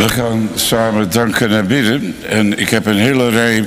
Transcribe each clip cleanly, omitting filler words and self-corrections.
We gaan samen danken en bidden. En ik heb een hele rij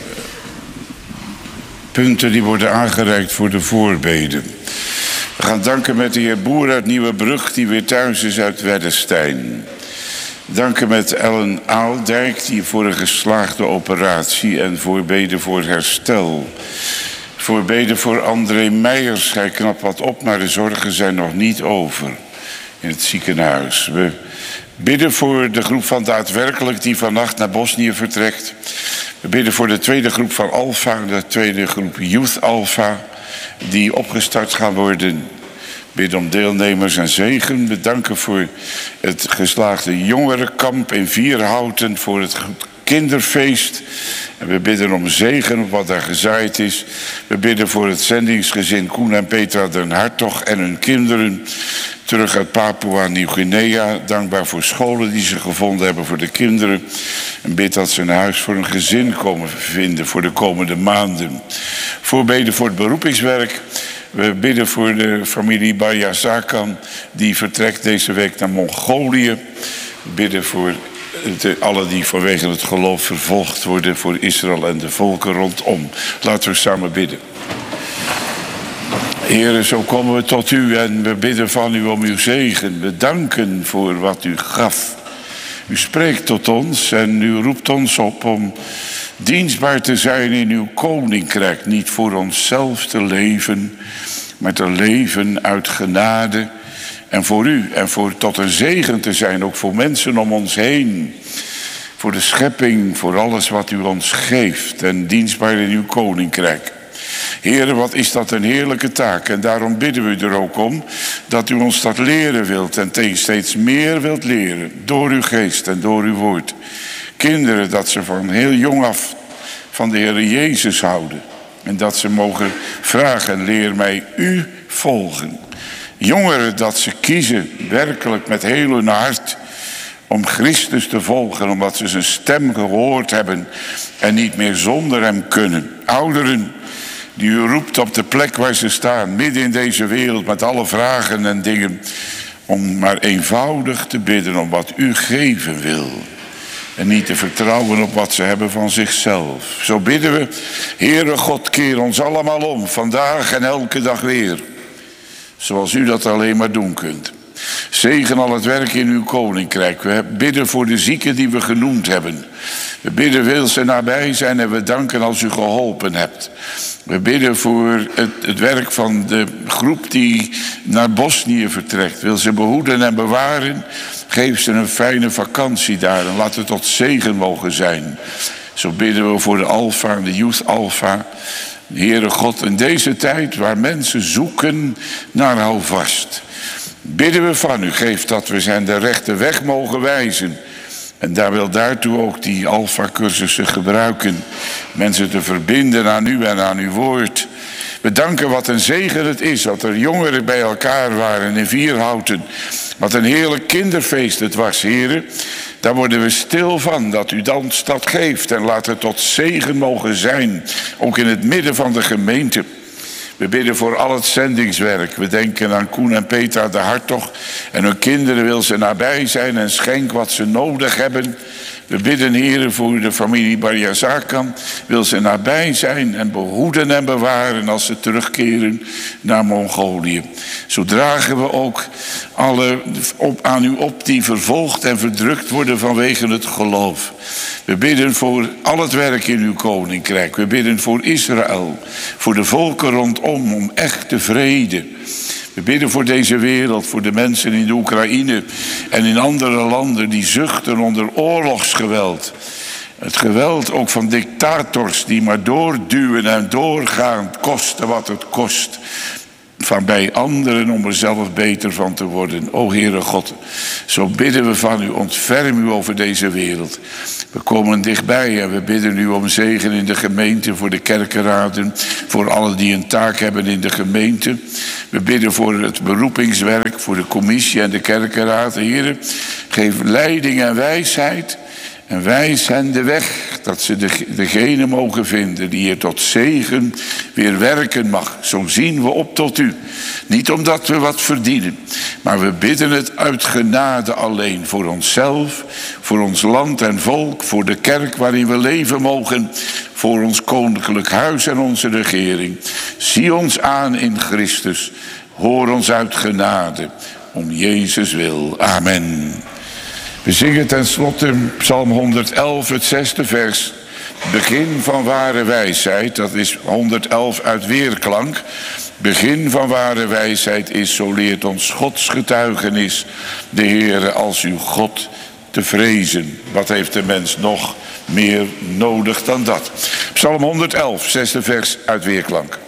punten die worden aangereikt voor de voorbeden. We gaan danken met de heer Boer uit Nieuwebrug, die weer thuis is uit Weddestein. Danken met Ellen Aaldijk, die voor een geslaagde operatie en voorbeden voor herstel. Voorbeden voor André Meijers. Hij knapt wat op, maar de zorgen zijn nog niet over in het ziekenhuis. We bidden voor de groep van Daadwerkelijk die vannacht naar Bosnië vertrekt. We bidden voor de tweede groep van Alpha, de tweede groep Youth Alpha, die opgestart gaan worden. We bidden om deelnemers en zegen. We danken voor het geslaagde jongerenkamp in Vierhouten, voor het kinderfeest. En we bidden om zegen op wat daar gezaaid is. We bidden voor het zendingsgezin Koen en Petra den Hartog en hun kinderen terug uit Papua Nieuw-Guinea. Dankbaar voor scholen die ze gevonden hebben voor de kinderen. En bid dat ze een huis voor een gezin komen vinden voor de komende maanden. Voorbeden voor het beroepingswerk. We bidden voor de familie Bayazakan, die vertrekt deze week naar Mongolië. We bidden voor alle die vanwege het geloof vervolgd worden, voor Israël en de volken rondom. Laten we samen bidden. Heren, zo komen we tot u en we bidden van u om uw zegen. We danken voor wat u gaf. U spreekt tot ons en u roept ons op om dienstbaar te zijn in uw koninkrijk. Niet voor onszelf te leven, maar te leven uit genade. En voor u en voor tot een zegen te zijn, ook voor mensen om ons heen. Voor de schepping, voor alles wat u ons geeft en dienstbaar in uw koninkrijk. Heren, wat is dat een heerlijke taak. En daarom bidden we er ook om dat u ons dat leren wilt en steeds meer wilt leren. Door uw geest en door uw woord. Kinderen, dat ze van heel jong af van de Heer Jezus houden. En dat ze mogen vragen, leer mij u volgen. Jongeren, dat ze kiezen werkelijk met heel hun hart om Christus te volgen, omdat ze zijn stem gehoord hebben en niet meer zonder hem kunnen. Ouderen, die u roept op de plek waar ze staan, midden in deze wereld met alle vragen en dingen, om maar eenvoudig te bidden om wat u geven wil. En niet te vertrouwen op wat ze hebben van zichzelf. Zo bidden we, Heere God, keer ons allemaal om, vandaag en elke dag weer. Zoals u dat alleen maar doen kunt. Zegen al het werk in uw koninkrijk. We bidden voor de zieken die we genoemd hebben. We bidden, wil ze nabij zijn en we danken als u geholpen hebt. We bidden voor het werk van de groep die naar Bosnië vertrekt. Wil ze behoeden en bewaren. Geef ze een fijne vakantie daar en laat het tot zegen mogen zijn. Zo bidden we voor de Alpha en de Youth Alpha. Heere God, in deze tijd waar mensen zoeken naar houvast, bidden we van u, geef dat we zijn de rechte weg mogen wijzen. En daar wil daartoe ook die Alpha-cursussen gebruiken. Mensen te verbinden aan u en aan uw woord. We danken wat een zegen het is dat er jongeren bij elkaar waren in Vierhouten. Wat een heerlijk kinderfeest het was, heren. Daar worden we stil van dat u ons dat geeft. En laat het tot zegen mogen zijn, ook in het midden van de gemeente. We bidden voor al het zendingswerk. We denken aan Koen en Petra de Hartog. En hun kinderen wil ze nabij zijn en schenk wat ze nodig hebben. We bidden, heren, voor de familie Barjazakan. Wil ze nabij zijn en behoeden en bewaren als ze terugkeren naar Mongolië. Zo dragen we ook alle aan u op die vervolgd en verdrukt worden vanwege het geloof. We bidden voor al het werk in uw koninkrijk. We bidden voor Israël, voor de volken rondom, om echte vrede. We bidden voor deze wereld, voor de mensen in de Oekraïne en in andere landen die zuchten onder oorlogsgeweld. Het geweld ook van dictators die maar doorduwen en doorgaan, koste wat het kost. Van bij anderen om er zelf beter van te worden. O Heere God, zo bidden we van u, ontferm u over deze wereld. We komen dichtbij en we bidden u om zegen in de gemeente, voor de kerkenraden, voor allen die een taak hebben in de gemeente. We bidden voor het beroepingswerk, voor de commissie en de kerkenraad. Heere, geef leiding en wijsheid En wijs hen de weg, dat ze degene mogen vinden die je tot zegen weer werken mag. Zo zien we op tot u. Niet omdat we wat verdienen, maar we bidden het uit genade alleen. Voor onszelf, voor ons land en volk, voor de kerk waarin we leven mogen, voor ons koninklijk huis en onze regering. Zie ons aan in Christus, hoor ons uit genade, om Jezus wil. Amen. We zingen tenslotte Psalm 111, het 6e vers. Begin van ware wijsheid, dat is 111 uit weerklank. Begin van ware wijsheid is, zo leert ons Gods getuigenis, de Heere als uw God te vrezen. Wat heeft de mens nog meer nodig dan dat? Psalm 111, 6e vers uit weerklank.